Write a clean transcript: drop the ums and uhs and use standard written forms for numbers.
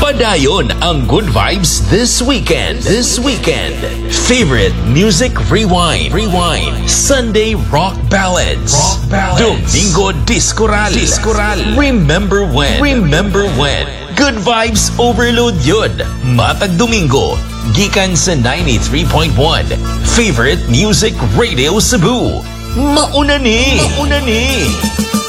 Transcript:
Padayon ang good vibes this weekend. Favorite music rewind. Sunday rock ballads. Domingo disco rally. Remember when. Good vibes overload yun. Matag Domingo. Gikan sa 93.1. Favorite music radio Cebu. Mauna ni.